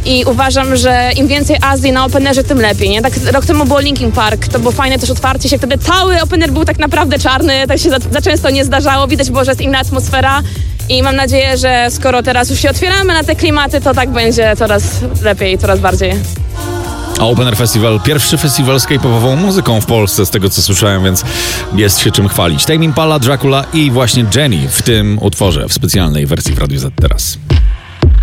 i uważam, że im więcej Azji na openerze, tym lepiej, nie? Tak rok temu było Linkin Park, to było fajne też otwarcie się, wtedy cały opener był tak naprawdę czarny, tak się za często nie zdarzało, widać było, że jest inna atmosfera i mam nadzieję, że skoro teraz już się otwieramy na te klimaty, to tak będzie coraz lepiej, coraz bardziej. A Open Air Festival, pierwszy festiwal z K-popową muzyką w Polsce, z tego co słyszałem, więc jest się czym chwalić. Tame Impala, Dracula i właśnie Jenny w tym utworze, w specjalnej wersji w Radiu Z teraz.